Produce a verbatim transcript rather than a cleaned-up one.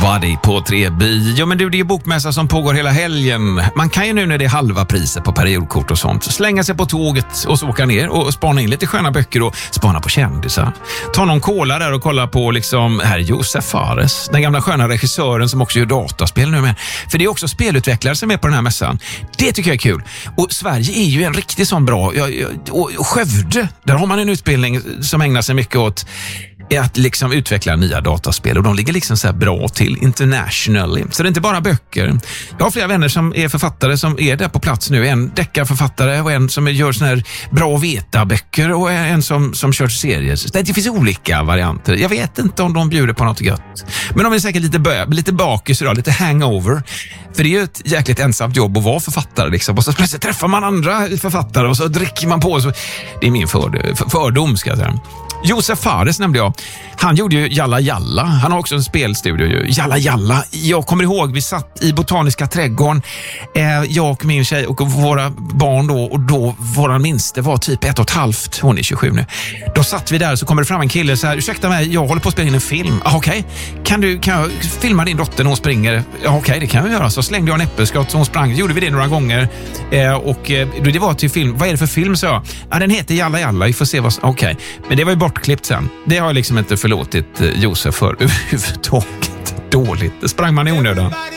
Buddy på tre bio. Men du, det är bokmässa som pågår hela helgen. Man kan ju nu när det är halva priset på periodkort och sånt slänga sig på tåget och så åka ner och spana in lite sköna böcker och spana på kändisar. Ta någon cola där och kolla på liksom här Josef Fares, den gamla sköna regissören som också gör dataspel nu med. För det är också spelutvecklare som är på den här mässan. Det tycker jag är kul. Och Sverige är ju en riktigt sån bra... Och Skövde, där har man en utbildning som ägnar sig mycket åt är att liksom utveckla nya dataspel och de ligger liksom så här bra till internationally. Så det är inte bara böcker. Jag har flera vänner som är författare som är där på plats nu. En deckarförfattare och en som gör såna här bra veta-böcker och en som, som kör serier. Det finns olika varianter. Jag vet inte om de bjuder på något gött. Men de är säkert lite, bö- lite bakis idag, lite hangover. För det är ju ett jäkligt ensamt jobb att vara författare liksom. Och så plötsligt träffar man andra författare och så dricker man på. Så det är min för, för, fördom ska jag säga. Josef Fares nämnde jag. Han gjorde ju Jalla Jalla. Han har också en spelstudio ju. Jalla Jalla. Jag kommer ihåg, vi satt i Botaniska trädgården. Eh, jag och min tjej och våra barn då. Och då, våran minste var typ ett och ett halvt. Hon är tjugosju nu. Då satt vi där så kommer det fram en kille så här. Ursäkta mig, jag håller på att spela in en film. Ah, okej. Okay. Kan du, kan jag filma din dotter när hon springer? Ja, okej, okay, det kan vi göra. Så slängde jag en äppelskott så hon sprang. Så gjorde vi det några gånger. Eh, och eh, det var till film. Vad är det för film, så jag? Ja, den heter Jalla Jalla. Vi får se vad... Okej. Okay. Men det var ju bortklippt sen. Det har jag liksom inte förlåtit Josef för överhuvudtaget. Dåligt. Det sprang man i onödan.